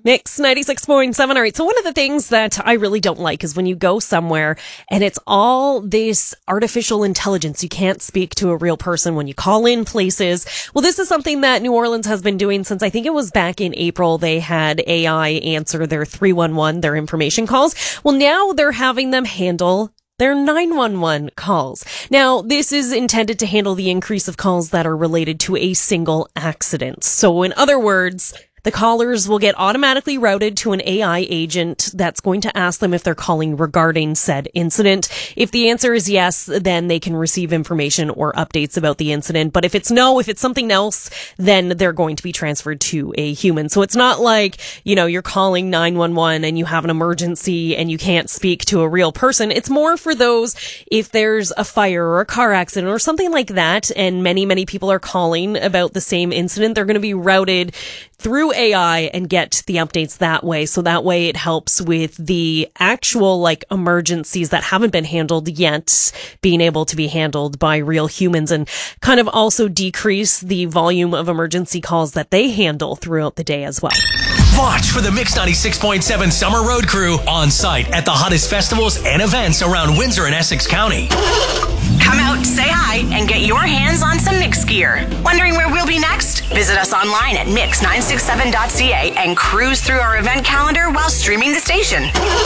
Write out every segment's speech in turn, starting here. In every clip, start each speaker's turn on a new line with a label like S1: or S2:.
S1: Mix 96.7. All right. So one of the things that I really don't like is when you go somewhere and it's all this artificial intelligence. You can't speak to a real person when you call in places. Well, this is something that New Orleans has been doing since I think it was back in April. They had AI answer their 311, their information calls. Well, now they're having them handle their 911 calls. Now, this is intended to handle the increase of calls that are related to a single accident. So in other words, the callers will get automatically routed to an AI agent that's going to ask them if they're calling regarding said incident. If the answer is yes, then they can receive information or updates about the incident. But if it's no, if it's something else, then they're going to be transferred to a human. So it's not like, you're calling 911 and you have an emergency and you can't speak to a real person. It's more for those if there's a fire or a car accident or something like that, and many people are calling about the same incident. They're going to be routed through AI and get the updates that way. So that way it helps with the actual emergencies that haven't been handled yet being able to be handled by real humans, and kind of also decrease the volume of emergency calls that they handle throughout the day as well.
S2: Watch for the Mix 96.7 Summer Road Crew on site at the hottest festivals and events around Windsor and Essex County.
S3: Come out, say hi, and get your hands on some Mix gear. Wondering where we'll be next? Visit us online at mix967.ca and cruise through our event calendar while streaming the station.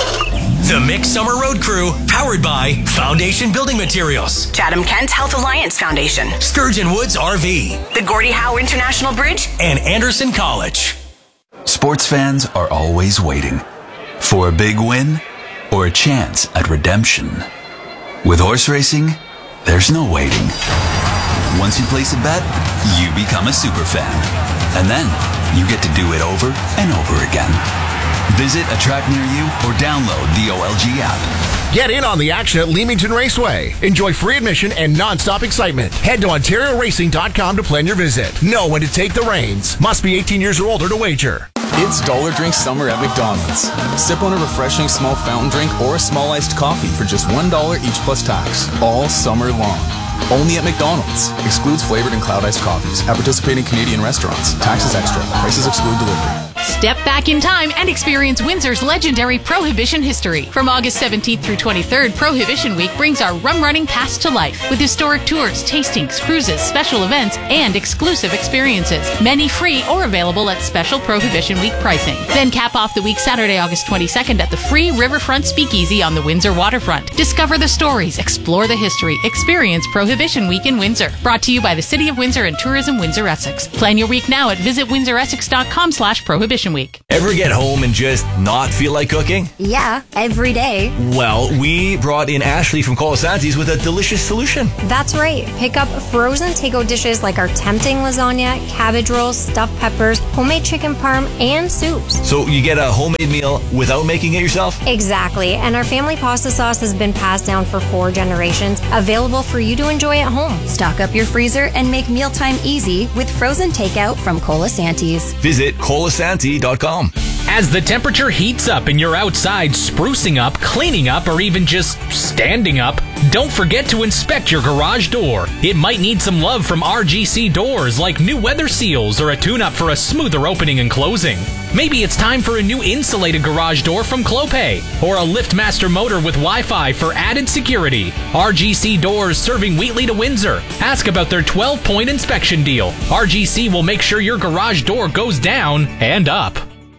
S2: The Mix Summer Road Crew, powered by Foundation Building Materials,
S3: Chatham-Kent Health Alliance Foundation,
S2: Sturgeon Woods RV,
S3: the Gordie Howe International Bridge,
S2: and Anderson College.
S4: Sports fans are always waiting for a big win or a chance at redemption. With horse racing, there's no waiting. Once you place a bet, you become a super fan. And then you get to do it over and over again. Visit a track near you or download the OLG app.
S5: Get in on the action at Leamington Raceway. Enjoy free admission and non-stop excitement. Head to OntarioRacing.com to plan your visit. Know when to take the reins. Must be 18 years or older to wager.
S6: It's Dollar Drink Summer at McDonald's. Sip on a refreshing small fountain drink or a small iced coffee for just $1 each plus tax. All summer long. Only at McDonald's. Excludes flavored and cloud iced coffees. At participating Canadian restaurants. Taxes extra. Prices exclude delivery.
S7: Step back in time and experience Windsor's legendary Prohibition history. From August 17th through 23rd, Prohibition Week brings our rum running past to life with historic tours, tastings, cruises, special events, and exclusive experiences. Many free or available at special Prohibition Week pricing. Then cap off the week Saturday, August 22nd at the free Riverfront Speakeasy on the Windsor waterfront. Discover the stories, explore the history, experience Prohibition Week in Windsor. Brought to you by the City of Windsor and Tourism Windsor Essex. Plan your week now at visitwindsoressex.com/Prohibition Week.
S8: Ever get home and just not feel like cooking?
S9: Yeah, every day.
S8: Well, we brought in Ashley from Colasanti's with a delicious solution.
S9: That's right. Pick up frozen to-go dishes like our tempting lasagna, cabbage rolls, stuffed peppers, homemade chicken parm, and soups.
S8: So you get a homemade meal without making it yourself?
S9: Exactly. And our family pasta sauce has been passed down for 4 generations, available for you to enjoy at home.
S10: Stock up your freezer and make mealtime easy with frozen takeout from Colasanti's.
S8: Visit colasanti.com.
S11: As the temperature heats up and you're outside sprucing up, cleaning up, or even just standing up, don't forget to inspect your garage door. It might need some love from RGC Doors, like new weather seals or a tune-up for a smoother opening and closing. Maybe it's time for a new insulated garage door from Clopay, or a LiftMaster motor with Wi-Fi for added security. RGC Doors, serving Wheatley to Windsor. Ask about their 12-point inspection deal. RGC will make sure your garage door goes down and up.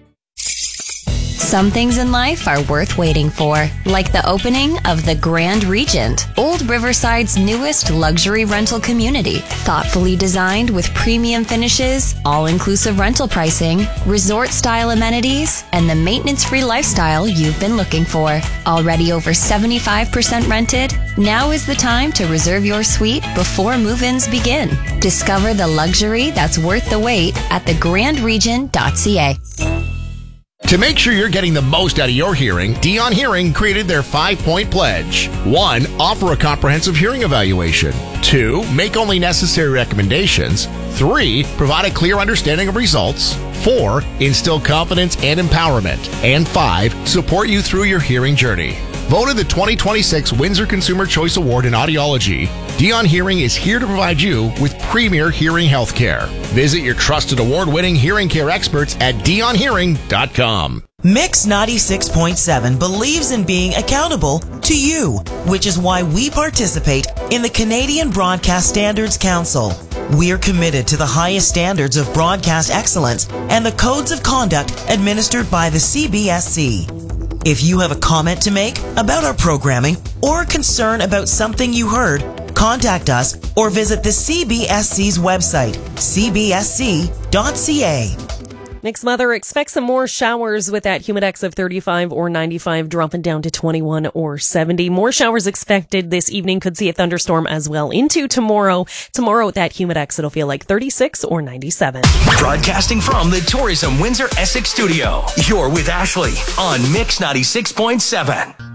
S10: Some things in life are worth waiting for, like the opening of the Grand Regent, Old Riverside's newest luxury rental community. Thoughtfully designed with premium finishes, all-inclusive rental pricing, resort-style amenities, and the maintenance-free lifestyle you've been looking for. Already over 75% rented, now is the time to reserve your suite before move-ins begin. Discover the luxury that's worth the wait at thegrandregent.ca.
S5: To make sure you're getting the most out of your hearing, Dion Hearing created their 5-point pledge. 1. Offer a comprehensive hearing evaluation. 2. Make only necessary recommendations. 3. Provide a clear understanding of results. 4. Instill confidence and empowerment. And 5. Support you through your hearing journey. Voted the 2026 Windsor Consumer Choice Award in Audiology, Dion Hearing is here to provide you with premier hearing health care. Visit your trusted award-winning hearing care experts at dionhearing.com.
S12: Mix 96.7 believes in being accountable to you, which is why we participate in the Canadian Broadcast Standards Council. We are committed to the highest standards of broadcast excellence and the codes of conduct administered by the CBSC. If you have a comment to make about our programming or a concern about something you heard, contact us or visit the CBSC's website, cbsc.ca.
S1: Nick's mother expects some more showers with that humidex of 35 or 95 dropping down to 21 or 70. More showers expected this evening. Could see a thunderstorm as well into tomorrow. Tomorrow with that humidex, it'll feel like 36 or 97.
S2: Broadcasting from the Tourism Windsor Essex studio. You're with Ashley on Mix 96.7.